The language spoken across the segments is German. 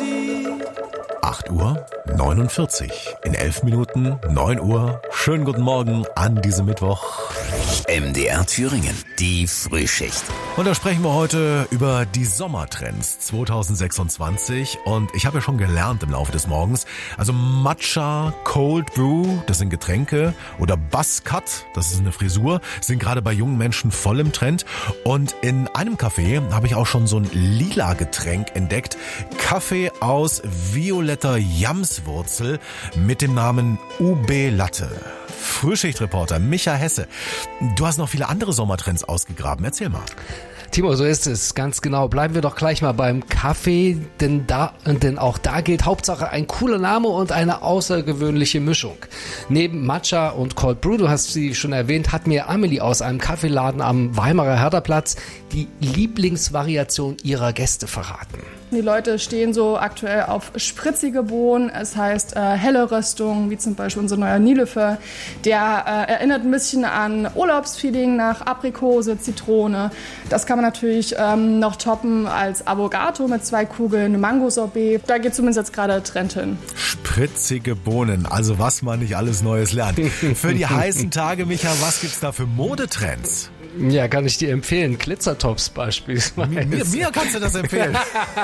8:49 in 11 Minuten, 9 Uhr. Schönen guten Morgen an diesem Mittwoch. MDR Thüringen, die Frühschicht. Und da sprechen wir heute über die Sommertrends 2026. Und ich habe ja schon gelernt im Laufe des Morgens, also Matcha, Cold Brew, das sind Getränke, oder Buzzcut, das ist eine Frisur, sind gerade bei jungen Menschen voll im Trend. Und in einem Café habe ich auch schon so ein lila Getränk entdeckt. Kaffee aus violetter Jamswurzel mit dem Namen UB Latte. Frühschichtreporter Micha Hesse, du hast noch viele andere Sommertrends ausgegraben. Erzähl mal. Timo, so ist es, ganz genau. Bleiben wir doch gleich mal beim Kaffee, denn auch da gilt Hauptsache ein cooler Name und eine außergewöhnliche Mischung. Neben Matcha und Cold Brew, du hast sie schon erwähnt, hat mir Amelie aus einem Kaffeeladen am Weimarer Herderplatz die Lieblingsvariation ihrer Gäste verraten. Die Leute stehen so aktuell auf spritzige Bohnen, es heißt helle Röstung, wie zum Beispiel unser neuer Nilefe. Der erinnert ein bisschen an Urlaubsfeeling nach Aprikose, Zitrone. Das kann man natürlich noch toppen als Avogato mit 2 Kugeln, Mango-Sorbet. Da geht zumindest jetzt gerade Trend hin. Spritzige Bohnen, also was man nicht alles Neues lernt. Für die heißen Tage, Micha, was gibt's da für Modetrends? Ja, kann ich dir empfehlen. Glitzertops beispielsweise. Mir kannst du das empfehlen.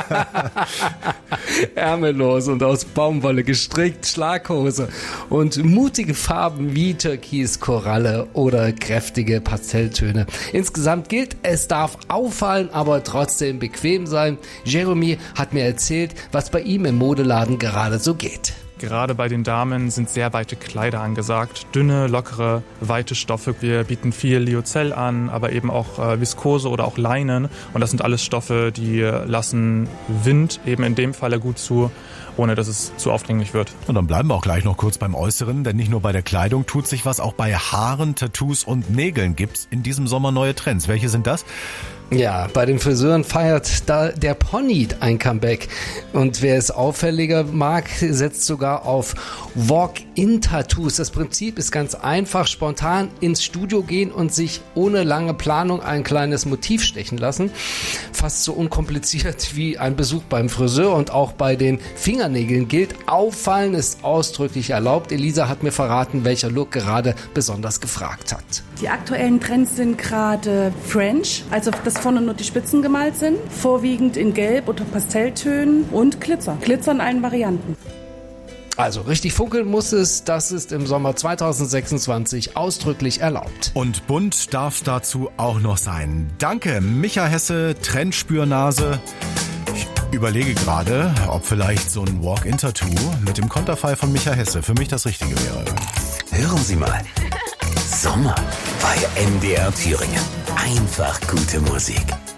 Ärmellos und aus Baumwolle gestrickt, Schlaghose und mutige Farben wie Türkis, Koralle oder kräftige Pastelltöne. Insgesamt gilt, es darf auffallen, aber trotzdem bequem sein. Jeremy hat mir erzählt, was bei ihm im Modeladen gerade so geht. Gerade bei den Damen sind sehr weite Kleider angesagt. Dünne, lockere, weite Stoffe. Wir bieten viel Lyocell an, aber eben auch Viskose oder auch Leinen. Und das sind alles Stoffe, die lassen Wind eben in dem Falle gut zu, ohne dass es zu aufdringlich wird. Und dann bleiben wir auch gleich noch kurz beim Äußeren, denn nicht nur bei der Kleidung tut sich was, auch bei Haaren, Tattoos und Nägeln gibt's in diesem Sommer neue Trends. Welche sind das? Ja, bei den Friseuren feiert da der Pony ein Comeback. Und wer es auffälliger mag, setzt sogar auf Walk-in-Tattoos. Das Prinzip ist ganz einfach: spontan ins Studio gehen und sich ohne lange Planung ein kleines Motiv stechen lassen. Fast so unkompliziert wie ein Besuch beim Friseur. Und auch bei den Fingernägeln gilt, auffallen ist ausdrücklich erlaubt. Elisa hat mir verraten, welcher Look gerade besonders gefragt hat. Die aktuellen Trends sind gerade French, also dass vorne nur die Spitzen gemalt sind, vorwiegend in Gelb oder Pastelltönen und Glitzer. Glitzer in allen Varianten. Also richtig funkeln muss es, das ist im Sommer 2026 ausdrücklich erlaubt. Und bunt darf es dazu auch noch sein. Danke, Micha Hesse, Trendspürnase. Ich überlege gerade, ob vielleicht so ein Walk-in-Tattoo mit dem Konterfei von Micha Hesse für mich das Richtige wäre. Hören Sie mal. Sommer bei MDR Thüringen. Einfach gute Musik.